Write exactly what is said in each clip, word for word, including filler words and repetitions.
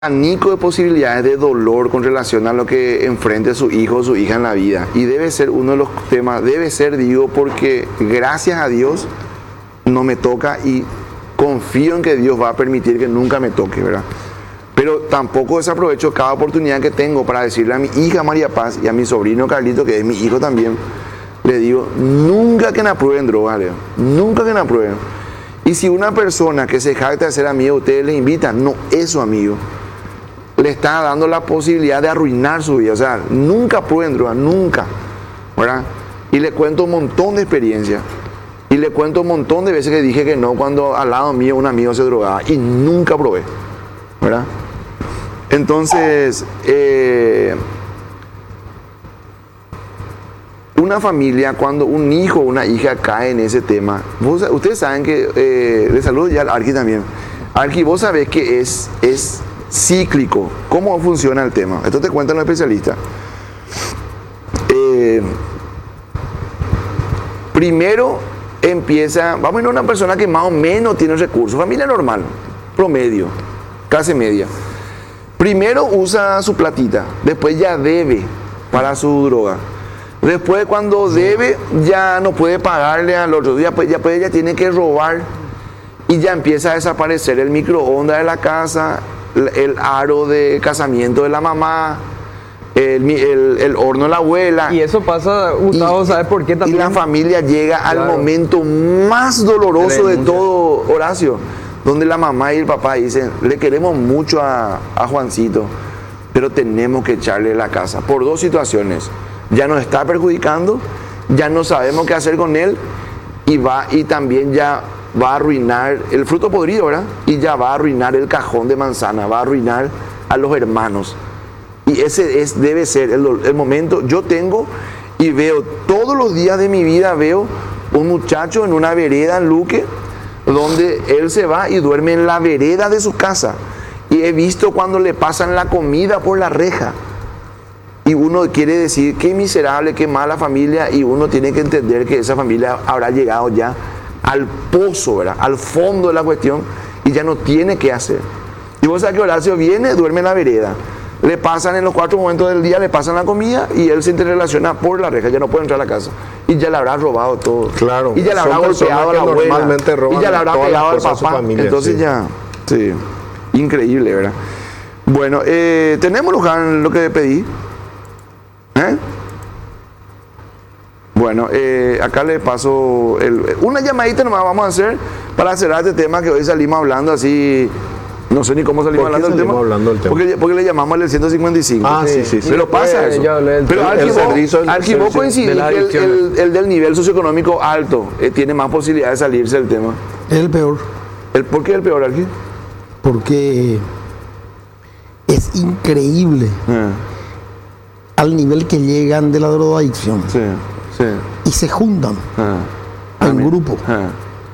abanico de posibilidades de dolor con relación a lo que enfrente su hijo o su hija en la vida. Y debe ser uno de los temas, debe ser, digo, porque gracias a Dios no me toca y confío en que Dios va a permitir que nunca me toque, ¿verdad? Pero tampoco desaprovecho cada oportunidad que tengo para decirle a mi hija María Paz y a mi sobrino Carlito, que es mi hijo también, le digo, nunca que me aprueben drogas, Leo, nunca que me aprueben. Y si una persona que se jacta de ser amigo, ustedes le invitan, no es su amigo. Le está dando la posibilidad de arruinar su vida. O sea, nunca prueben droga, nunca, ¿verdad? Y le cuento un montón de experiencias. Y le cuento un montón de veces que dije que no cuando al lado mío un amigo se drogaba. Y nunca probé, ¿verdad? Entonces, eh, una familia, cuando un hijo o una hija cae en ese tema, vos, ustedes saben que, eh, les saludo ya al Arqui también. Arqui, vos sabés que es... es cíclico. ¿Cómo funciona el tema? Esto te cuentan los especialistas. Eh, primero empieza, vamos a ir a una persona que más o menos tiene recursos, familia normal, promedio, clase media. Primero usa su platita, después ya debe para su droga. Después cuando debe ya no puede pagarle al otro, ya, ya, puede, ya tiene que robar y ya empieza a desaparecer el microondas de la casa, el aro de casamiento de la mamá, el, el, el horno de la abuela. Y eso pasa, Gustavo, ¿sabes por qué también? Y la familia llega claro. al momento más doloroso de todo, Horacio, donde la mamá y el papá dicen, le queremos mucho a, a Juancito, pero tenemos que echarle la casa, por dos situaciones. Ya nos está perjudicando, ya no sabemos qué hacer con él, y va y también ya va a arruinar el fruto podrido, ¿verdad? Y ya va a arruinar el cajón de manzana, va a arruinar a los hermanos. Y ese es, debe ser el, el momento. Yo tengo y veo todos los días de mi vida, veo un muchacho en una vereda en Luque, donde él se va y duerme en la vereda de su casa. Y he visto cuando le pasan la comida por la reja. Y uno quiere decir, qué miserable, qué mala familia, y uno tiene que entender que esa familia habrá llegado ya al pozo, ¿verdad? Al fondo de la cuestión, y ya no tiene qué hacer. Y vos sabés que Horacio viene, duerme en la vereda, le pasan en los cuatro momentos del día, le pasan la comida y él se interrelaciona por la reja, ya no puede entrar a la casa y ya le habrá robado todo. Claro. Y ya le habrá golpeado a la abuela y ya le habrá pegado al papá. Familia, entonces sí. ya, sí, increíble, ¿verdad? Bueno, eh, tenemos Luján, lo que pedí. ¿Eh? Bueno, eh, acá le paso el, una llamadita nomás vamos a hacer para cerrar este tema que hoy salimos hablando así, no sé ni cómo salimos hablando del tema, hablando del tema? Porque, porque le llamamos al ciento cincuenta y cinco. Ah, sí, sí, sí. Pero pasa eso. El, Pero al vos coincidís de que el, el, el del nivel socioeconómico alto eh, tiene más posibilidad de salirse del tema. Es el peor. ¿El, ¿Por qué el peor, Arqui? Porque es increíble Ah, al nivel que llegan de la drogadicción. sí, sí. Y se juntan Ah, ah, en mira. grupo. Ah.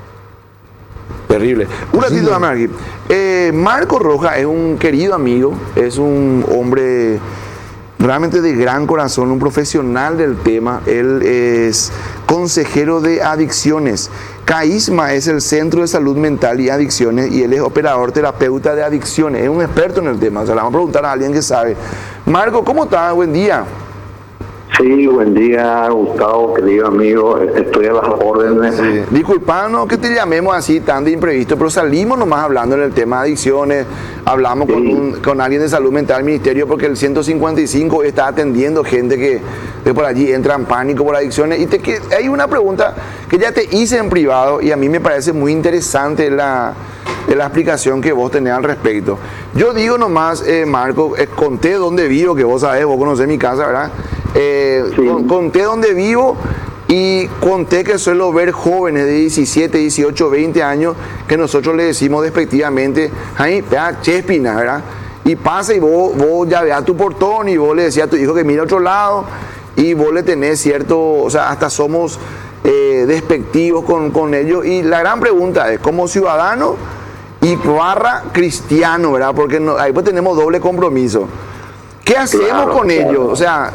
Terrible. Un ratito, Sí. dame aquí. Eh, Marco Rojas es un querido amigo, es un hombre realmente de gran corazón, un profesional del tema. Él es consejero de adicciones. CAISMA es el Centro de Salud Mental y Adicciones, y él es operador terapeuta de adicciones. Es un experto en el tema. O sea, le vamos a preguntar a alguien que sabe. Marco, ¿cómo estás? Buen día. Sí, buen día, Gustavo, querido amigo, estoy a las órdenes. Sí. Disculpanos que te llamemos así tan de imprevisto, pero salimos nomás hablando en el tema de adicciones, hablamos sí. con, un, con alguien de salud mental del ministerio, porque el ciento cincuenta y cinco está atendiendo gente que de por allí entra en pánico por adicciones. Y te, que, hay una pregunta que ya te hice en privado y a mí me parece muy interesante la, la explicación que vos tenés al respecto. Yo digo nomás, eh, Marco, eh, conté dónde vivo, que vos sabés, vos conocés mi casa, ¿verdad? Eh, sí. Conté dónde vivo y conté que suelo ver jóvenes de diecisiete, dieciocho, veinte años que nosotros le decimos despectivamente, ay, vea, Chespina, ¿verdad? Y pasa y vos, vos ya veas tu portón y vos le decías a tu hijo que mire a otro lado y vos le tenés cierto, o sea, hasta somos eh, despectivos con, con ellos. Y la gran pregunta es, como ciudadano y barra cristiano, ¿verdad? Porque no, ahí pues tenemos doble compromiso. ¿Qué hacemos claro, con claro. ellos? O sea,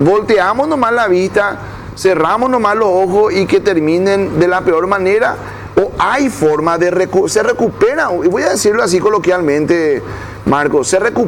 volteamos nomás la vista, cerramos nomás los ojos y que terminen de la peor manera, o hay forma de recu se recupera, y voy a decirlo así coloquialmente, Marco, se recupera